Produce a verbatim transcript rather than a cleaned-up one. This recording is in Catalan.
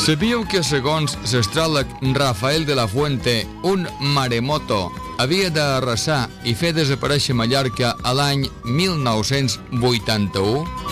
Sabíeu que, segons l'astròleg Rafael de la Fuente, un maremoto havia d'arrasar i fer desaparèixer Mallorca a l'any mil nou-cents vuitanta-u?